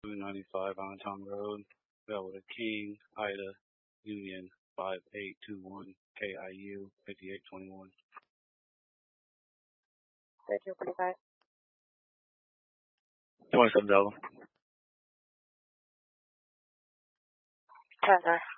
295 Allentown Road. Got with a King, Ida, Union 5821, KIU 5821. 1345. 27 Delta. Sorry.